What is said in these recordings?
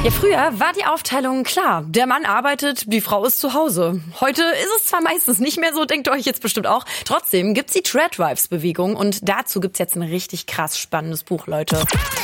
Ja, früher war die Aufteilung klar. Der Mann arbeitet, die Frau ist zu Hause. Heute ist es zwar meistens nicht mehr so, denkt ihr euch jetzt bestimmt auch. Trotzdem gibt's die Tradwives-Bewegung und dazu gibt's jetzt ein richtig krass spannendes Buch, Leute.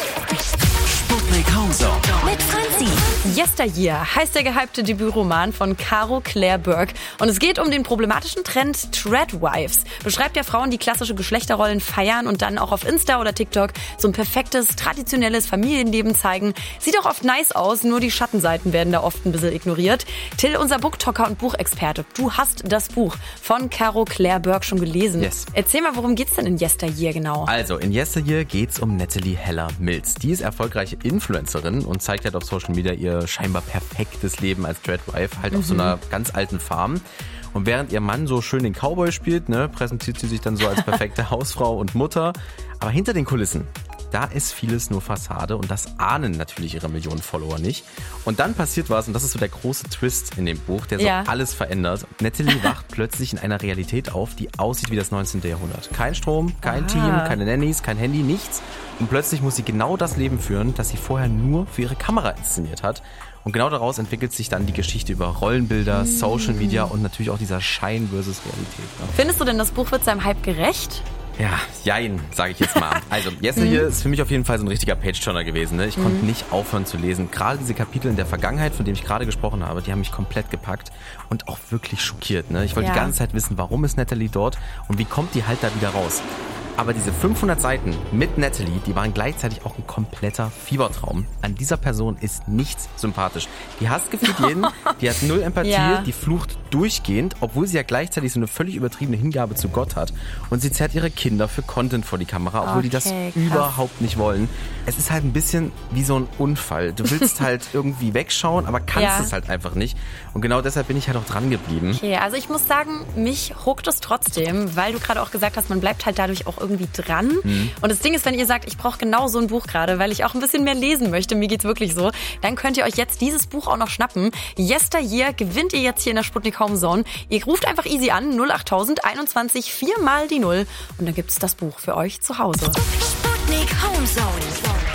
Sputnik Homezone mit Franzi. Yesteryear heißt der gehypte Debütroman von Caro Claire Burke. Und es geht um den problematischen Trend Tradwives. Beschreibt ja Frauen, die klassische Geschlechterrollen feiern und dann auch auf Insta oder TikTok so ein perfektes, traditionelles Familienleben zeigen. Sieht auch oft nice aus, nur die Schattenseiten werden da oft ein bisschen ignoriert. Till, unser Booktalker und Buchexperte, du hast das Buch von Caro Claire Burke schon gelesen. Yes. Erzähl mal, worum geht's denn in Yesteryear genau? Also, in Yesteryear geht's um Natalie Heller-Mills. Die ist erfolgreiche Influencerin und zeigt halt auf Social Media ihr scheinbar perfektes Leben als Tradwife, halt auf so einer ganz alten Farm. Und während ihr Mann so schön den Cowboy spielt, präsentiert sie sich dann so als perfekte Hausfrau und Mutter. Aber hinter den Kulissen, da ist vieles nur Fassade und das ahnen natürlich ihre Millionen Follower nicht. Und dann passiert was und das ist so der große Twist in dem Buch, der so alles verändert. Natalie wacht plötzlich in einer Realität auf, die aussieht wie das 19. Jahrhundert. Kein Strom, kein Team, keine Nannies, kein Handy, nichts. Und plötzlich muss sie genau das Leben führen, das sie vorher nur für ihre Kamera inszeniert hat. Und genau daraus entwickelt sich dann die Geschichte über Rollenbilder, Social Media und natürlich auch dieser Schein versus Realität. Findest du denn, das Buch wird seinem Hype gerecht? Ja, jein, sage ich jetzt mal. Also, Yesteryear ist für mich auf jeden Fall so ein richtiger Page-Turner gewesen. Ich konnte nicht aufhören zu lesen. Gerade diese Kapitel in der Vergangenheit, von denen ich gerade gesprochen habe, die haben mich komplett gepackt und auch wirklich schockiert. Ich wollte die ganze Zeit wissen, warum ist Natalie dort und wie kommt die halt da wieder raus. Aber diese 500 Seiten mit Natalie, die waren gleichzeitig auch ein kompletter Fiebertraum. An dieser Person ist nichts sympathisch. Die hasst gefühlt jeden, die hat null Empathie, die flucht durchgehend, obwohl sie ja gleichzeitig so eine völlig übertriebene Hingabe zu Gott hat. Und sie zerrt ihre Kinder für Content vor die Kamera, obwohl die das überhaupt nicht wollen. Es ist halt ein bisschen wie so ein Unfall. Du willst halt irgendwie wegschauen, aber kannst es halt einfach nicht. Und genau deshalb bin ich halt auch dran geblieben. Okay, also ich muss sagen, mich huckt es trotzdem, weil du gerade auch gesagt hast, man bleibt halt dadurch auch irgendwie dran. Und das Ding ist, wenn ihr sagt, ich brauche genau so ein Buch gerade, weil ich auch ein bisschen mehr lesen möchte, mir geht's wirklich so, dann könnt ihr euch jetzt dieses Buch auch noch schnappen. Yesteryear gewinnt ihr jetzt hier in der Sputnik Homezone. Ihr ruft einfach easy an, 08000 21 4 mal die 0 und dann gibt's das Buch für euch zu Hause. Sputnik Homezone.